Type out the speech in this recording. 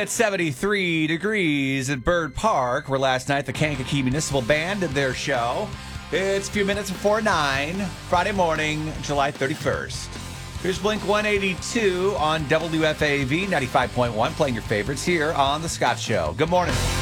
It's 73 degrees at Bird Park, where last night the Kankakee Municipal Band did their show. It's a few minutes before 9, Friday morning, July 31st. Here's Blink 182 on WFAV 95.1, playing your favorites here on The Scott Show. Good morning.